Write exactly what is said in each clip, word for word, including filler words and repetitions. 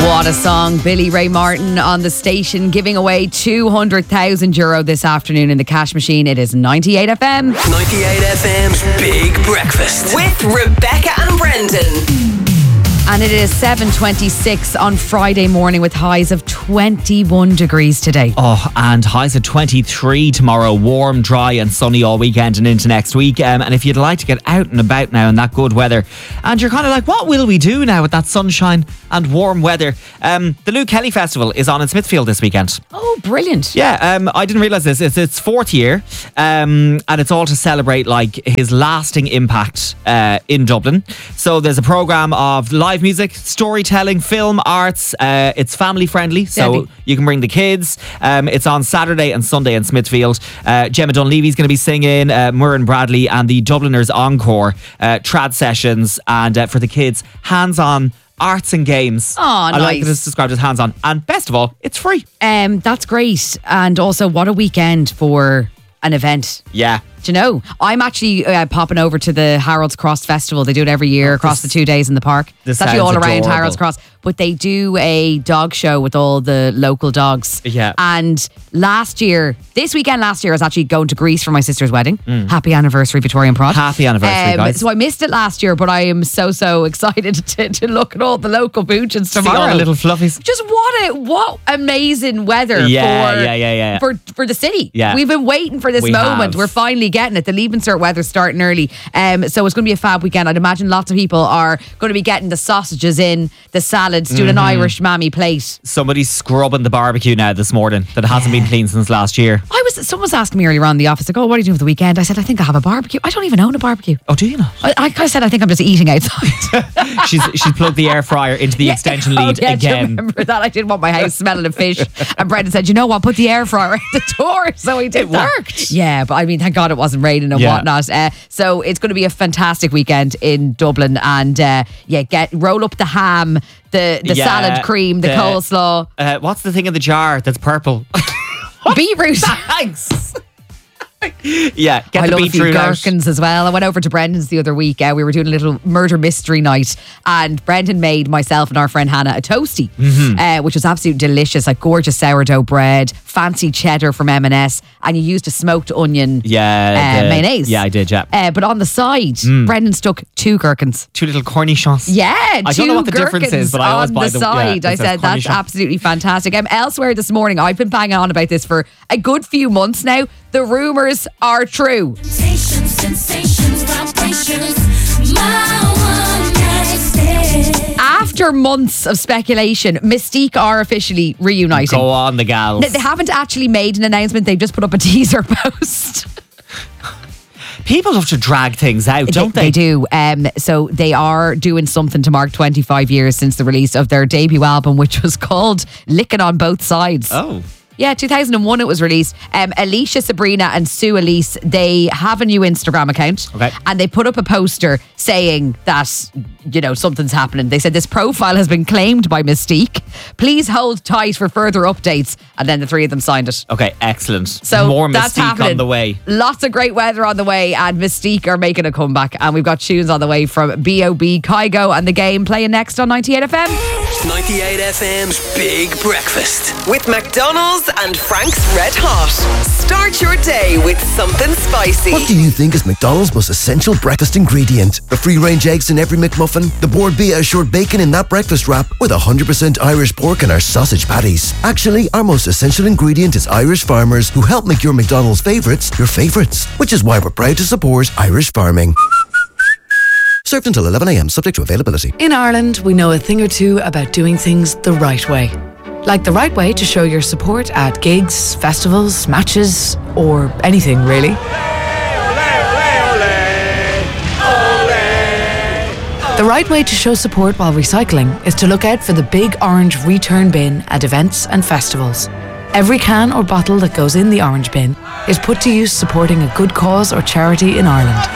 What a song. Billy Ray Martin on the station giving away two hundred thousand euro this afternoon in the cash machine. It is ninety-eight F M. ninety-eight F M's Big Breakfast with Rebecca and Brendan. And it is seven twenty-six on Friday morning with highs of twenty-one degrees today. Oh, and highs of twenty-three tomorrow. Warm, dry and sunny all weekend and into next week. Um, and if you'd like to get out and about now in that good weather, and you're kind of like, what will we do now with that sunshine and warm weather? Um, the Luke Kelly Festival is on in Smithfield this weekend. Oh, brilliant. Yeah, um, I didn't realise this. It's its fourth year, um, and it's all to celebrate like his lasting impact uh, in Dublin. So there's a programme of live music, storytelling, film, arts. Uh, it's family friendly, so Debbie. you can bring the kids. Um, it's on Saturday and Sunday in Smithfield. Uh, Gemma Dunleavy's going to be singing, uh, Murren Bradley and the Dubliners Encore, uh, trad sessions, and uh, for the kids, hands-on arts and games. Oh, I nice. like that it's described as hands-on, and best of all, it's free. Um, that's great. And also, what a weekend for an event. Yeah. Do you know, I'm actually uh, popping over to the Harold's Cross Festival. They do it every year across the two days in the park. This It's actually all sounds around adorable. Harold's Cross. But they do a dog show with all the local dogs. Yeah. And last year, this weekend last year, I was actually going to Greece for my sister's wedding. Happy anniversary, Victorian Prod. Happy anniversary, guys. So I missed it last year, but I am so, so excited to, to look at all the local boochins See tomorrow. all the little fluffies. Just what a what amazing weather Yeah, for, yeah, yeah, yeah. for for the city. Yeah. We've been waiting for this We moment. have. We're finally getting it. The Leaving Cert weather's starting early. Um, so it's going to be a fab weekend. I'd imagine lots of people are going to be getting the sausages in, the salads, doing an Irish mammy plate. Somebody's scrubbing the barbecue now this morning that hasn't been clean since last year. I was someone was asking me earlier on in the office, like, oh, what are you doing for the weekend? I said, I think I have a barbecue. I don't even own a barbecue. Oh, do you not? I, I kind of said, I think I'm just eating outside. she's she's plugged the air fryer into the extension lead oh, yeah, do you again. remember that? I didn't want my house smelling of fish. And Brendan said, you know what? Put the air fryer at the door. So he did It that. worked. Yeah, but I mean, thank God it wasn't raining and Yeah. whatnot. Uh, so it's going to be a fantastic weekend in Dublin. And uh, yeah, get roll up the ham, the, the Yeah, salad cream, the, the- coleslaw, Uh, what's the thing in the jar that's purple? beetroot. Thanks. Yeah, get I the love a few beetroot out. gherkins as well. I went over to Brendan's the other week. Uh, we were doing a little murder mystery night, and Brendan made myself and our friend Hannah a toastie, Mm-hmm. uh, which was absolutely delicious. Like gorgeous sourdough bread, fancy cheddar from M and S, and you used a smoked onion Yeah, uh, the- mayonnaise. Yeah, I did, yeah. Uh, but on the side, Brendan stuck two gherkins. Two little cornichons. Yeah, I two don't know what the difference gherkins is, but I always on buy the the- yeah, side. it I says said that's cornichon. absolutely fantastic. Um, elsewhere this morning, I've been banging on about this for a good few months now. The rumours are true. Sensations, sensations, vibrations, my one night stand. After months of speculation, Mystique are officially reuniting. Go on, the gals. They- They haven't actually made an announcement. They've just put up a teaser post. People love to drag things out, don't they? They do. Um, so they are doing something to mark twenty-five years since the release of their debut album, which was called Licking on Both Sides. Oh. Yeah, two thousand one it was released. Um, Alicia, Sabrina and Sue Elise, they have a new Instagram account. Okay. And they put up a poster saying that, you know, something's happening. They said this profile has been claimed by Mystique. Please hold tight for further updates. And then the three of them signed it. Okay, excellent. So more that's Mystique happening. on the way. Lots of great weather on the way, and Mystique are making a comeback. And we've got tunes on the way from B O B, Kygo and The Game playing next on ninety-eight F M. ninety-eight F M's Big Breakfast. With McDonald's and Frank's Red Hot. Start your day with something spicy. What do you think is McDonald's most essential breakfast ingredient? The free-range eggs in every McMuffin, the Board Bia assured bacon in that breakfast wrap, with one hundred percent Irish pork in our sausage patties. Actually, our most essential ingredient is Irish farmers who help make your McDonald's favourites your favourites, which is why we're proud to support Irish farming. Served until eleven a.m, subject to availability. In Ireland, we know a thing or two about doing things the right way. Like the right way to show your support at gigs, festivals, matches, or anything really. The right way to show support while recycling is to look out for the big orange return bin at events and festivals. Every can or bottle that goes in the orange bin is put to use supporting a good cause or charity in Ireland.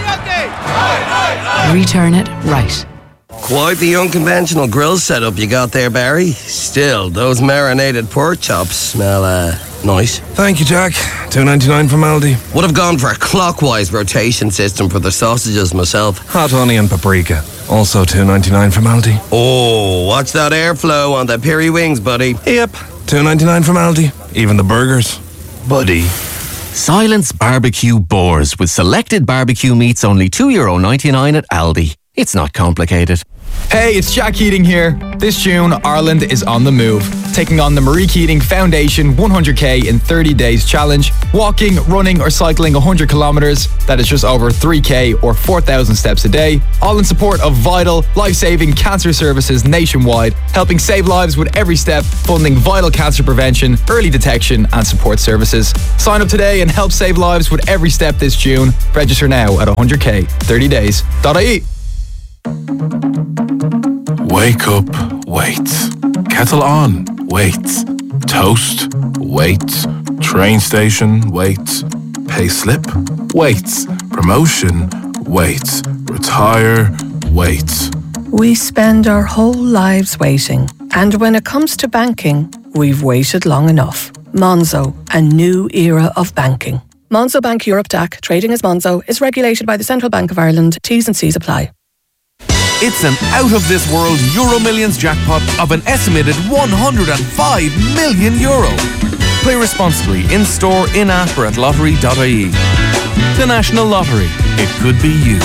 Return it right. Quite the unconventional grill setup you got there, Barry. Still, those marinated pork chops smell, uh, Nice. Thank you, Jack. two ninety-nine from Aldi. Would have gone for a clockwise rotation system for the sausages myself. Hot onion paprika. Also two ninety-nine from Aldi. Oh, watch that airflow on the peri wings, buddy. Yep. two ninety-nine from Aldi. Even the burgers. Buddy. Silence Barbecue Boars with selected barbecue meats only two euro ninety-nine at Aldi. It's not complicated. Hey, it's Jack Keating here. This June, Ireland is on the move, taking on the Marie Keating Foundation one hundred K in thirty days challenge. Walking, running or cycling one hundred kilometres, that is just over three K or four thousand steps a day, all in support of vital, life-saving cancer services nationwide, helping save lives with every step, funding vital cancer prevention, early detection and support services. Sign up today and help save lives with every step this June. Register now at one hundred K, thirty days dot I E. Wake up, wait. Kettle on, wait. Toast, wait. Train station, wait. Pay slip, wait. Promotion, wait. Retire, wait. We spend our whole lives waiting. And when it comes to banking, we've waited long enough. Monzo, a new era of banking. Monzo Bank Europe D A C, trading as Monzo, is regulated by the Central Bank of Ireland. T's and C's apply. It's an out-of-this-world Euro Millions jackpot of an estimated one hundred five million euro. Play responsibly in-store, in-app or at lottery dot I E. The National Lottery. It could be you.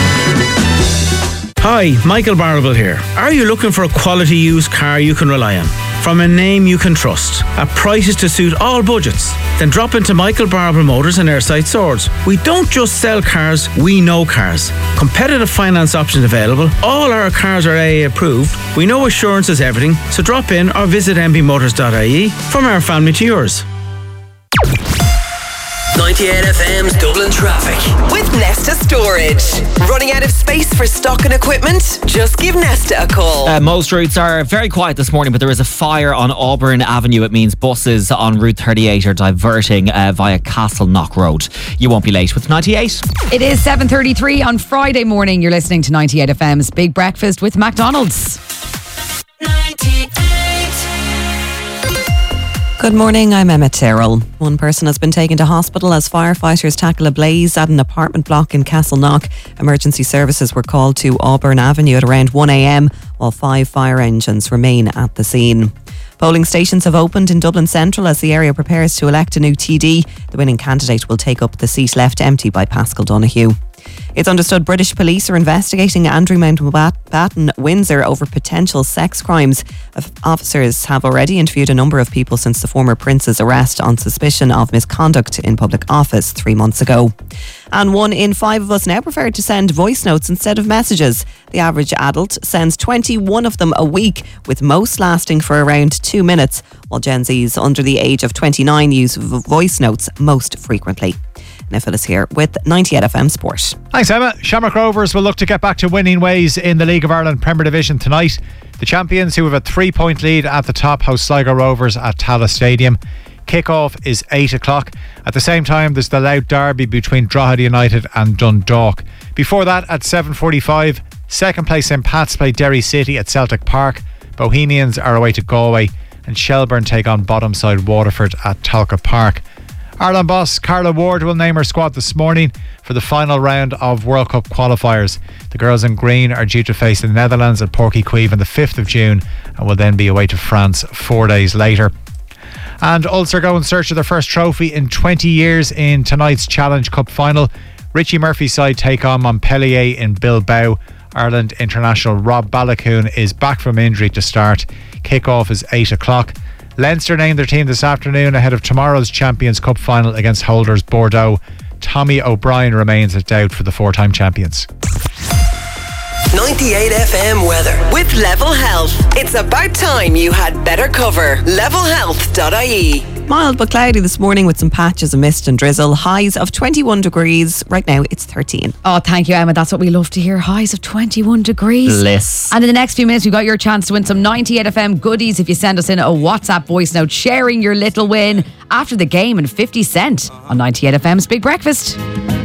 Hi, Michael Barrable here. Are you looking for a quality used car you can rely on? From a name you can trust, at prices to suit all budgets? Then drop into Michael Barrable Motors in Airside Swords. We don't just sell cars, we know cars. Competitive finance options available. All our cars are A A approved. We know assurance is everything, so drop in or visit m b motors dot I E. From our family to yours. ninety-eight F M's Dublin traffic. With Nesta Storage. Running out of space for stock and equipment? Just give Nesta a call. Uh, most routes are very quiet this morning, but there is a fire on Auburn Avenue. It means buses on Route thirty-eight are diverting uh, via Castleknock Road. You won't be late with ninety-eight. It is seven thirty-three on Friday morning. You're listening to ninety-eight F M's Big Breakfast with McDonald's. Good morning, I'm Emma Tyrrell. One person has been taken to hospital as firefighters tackle a blaze at an apartment block in Castleknock. Emergency services were called to Auburn Avenue at around one a m, while five fire engines remain at the scene. Polling stations have opened in Dublin Central as the area prepares to elect a new T D. The winning candidate will take up the seat left empty by Pascal Donoghue. It's understood British police are investigating Andrew Mountbatten Windsor over potential sex crimes. Officers have already interviewed a number of people since the former prince's arrest on suspicion of misconduct in public office three months ago. And one in five of us now prefer to send voice notes instead of messages. The average adult sends twenty-one of them a week, with most lasting for around two minutes, while Gen Zs under the age of twenty-nine use v- voice notes most frequently. Niffel is here with ninety-eight F M Sport. Thanks, Emma. Shamrock Rovers will look to get back to winning ways in the League of Ireland Premier Division tonight. The champions, who have a three-point lead at the top, host Sligo Rovers at Tallaght Stadium. Kick-off is eight o'clock. At the same time, there's the Louth derby between Drogheda United and Dundalk. Before that, at seven forty-five, second place St Pat's play Derry City at Celtic Park. Bohemians are away to Galway, and Shelbourne take on bottom side Waterford at Talca Park. Ireland boss Carla Ward will name her squad this morning for the final round of World Cup qualifiers. The girls in green are due to face the Netherlands at Porky Queeve on the fifth of June and will then be away to France four days later. And Ulster go in search of their first trophy in twenty years in tonight's Challenge Cup final. Richie Murphy's side take on Montpellier in Bilbao. Ireland international Rob Balakoon is back from injury to start. Kick-off is eight o'clock. Leinster named their team this afternoon ahead of tomorrow's Champions Cup final against holders Bordeaux. Tommy O'Brien remains a doubt for the four-time champions. ninety-eight F M weather. With Level Health. It's about time you had better cover. level health dot I E. Mild but cloudy this morning with some patches of mist and drizzle. Highs of twenty-one degrees. Right now it's thirteen. Oh, thank you, Emma. That's what we love to hear. Highs of twenty-one degrees. Bliss. And in the next few minutes, we've got your chance to win some ninety-eight F M goodies if you send us in a WhatsApp voice note sharing your little win after the game and fifty cent on ninety-eight F M's Big Breakfast.